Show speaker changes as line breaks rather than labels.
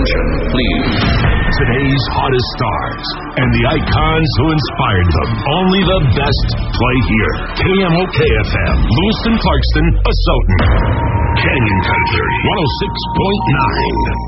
attention, please. Today's hottest stars and the icons who inspired them. Only the best play here. KMOK-FM, Lewiston, Clarkston, Asotin. Canyon Country 106.9.